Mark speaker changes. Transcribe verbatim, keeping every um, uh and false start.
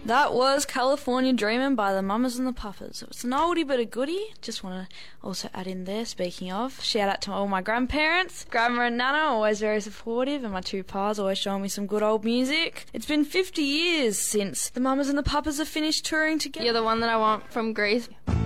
Speaker 1: That was California Dreamin' by the Mamas and the Papas. It was an oldie but a goodie. Just want to also add in there, speaking of, shout out to all my grandparents. Grandma and Nana, always very supportive, and my two pas always showing me some good old music. It's been fifty years since the Mamas and the Papas have finished touring together.
Speaker 2: You're the one that I want from Greece.